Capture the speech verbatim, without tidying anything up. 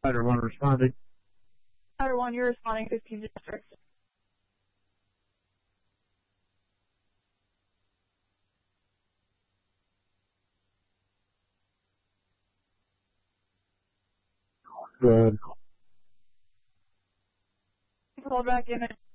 Rider one responding. Rider one, you're responding fifteen districts. Good. Hold back in it.